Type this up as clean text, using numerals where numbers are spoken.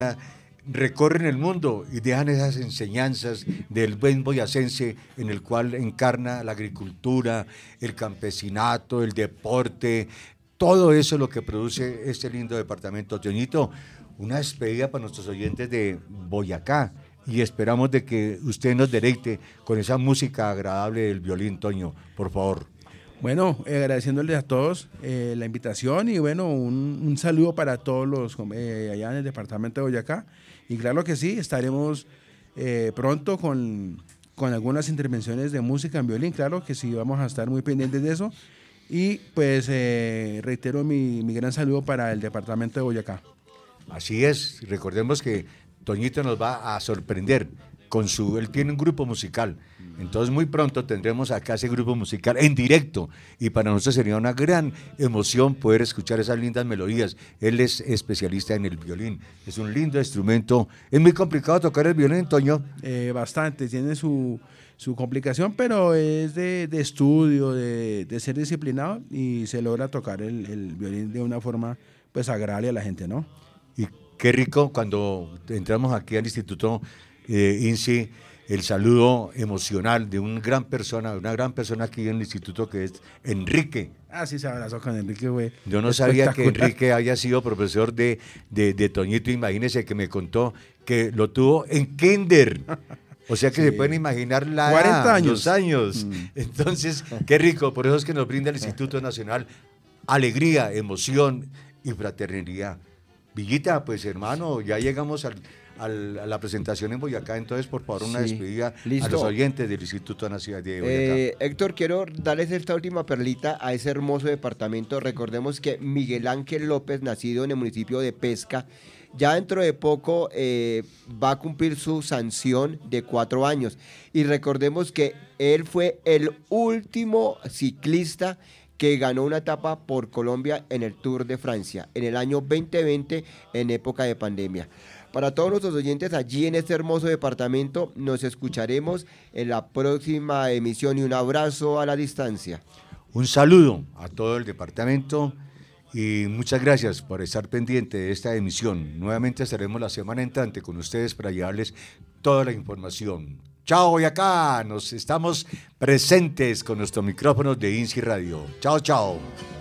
recorren el mundo y dejan esas enseñanzas del buen boyacense en el cual encarna la agricultura, el campesinato, el deporte, todo eso es lo que produce este lindo departamento. Toñito, una despedida para nuestros oyentes de Boyacá y esperamos de que usted nos deleite con esa música agradable del violín, Toño, por favor. Bueno, agradeciéndoles a todos la invitación y bueno, un saludo para todos los allá en el departamento de Boyacá. Y claro que sí, estaremos pronto con algunas intervenciones de música en violín, claro que sí, vamos a estar muy pendientes de eso. Y pues reitero mi gran saludo para el departamento de Boyacá. Así es, recordemos que Toñito nos va a sorprender él tiene un grupo musical, entonces muy pronto tendremos acá ese grupo musical en directo y para nosotros sería una gran emoción poder escuchar esas lindas melodías. Él es especialista en el violín, es un lindo instrumento. ¿Es muy complicado tocar el violín, Toño? Bastante, tiene su complicación, pero es de estudio, de ser disciplinado y se logra tocar el violín de una forma pues agradable a la gente, ¿no? Y qué rico cuando entramos aquí al Instituto INSI, el saludo emocional de una gran persona aquí en el instituto que es Enrique. Ah, sí, se abrazó con Enrique, güey. Yo no sabía que Enrique haya sido profesor de Toñito, imagínese que me contó que lo tuvo en kinder. O sea que sí. Se pueden imaginar la 40 años. Los años. Entonces, qué rico, por eso es que nos brinda el Instituto Nacional alegría, emoción y fraternidad. Villita, pues hermano, ya llegamos a la presentación en Boyacá, entonces por favor una despedida a los oyentes del Instituto Nacional de Boyacá. Héctor, quiero darles esta última perlita a ese hermoso departamento. Recordemos que Miguel Ángel López, nacido en el municipio de Pesca, ya dentro de poco va a cumplir su sanción de 4 años. Y recordemos que él fue el último ciclista que ganó una etapa por Colombia en el Tour de Francia en el año 2020 en época de pandemia. Para todos nuestros oyentes allí en este hermoso departamento, nos escucharemos en la próxima emisión y un abrazo a la distancia. Un saludo a todo el departamento y muchas gracias por estar pendiente de esta emisión. Nuevamente estaremos la semana entrante con ustedes para llevarles toda la información. Chao, Boyacá, nos estamos presentes con nuestros micrófonos de INSI Radio. Chao, chao.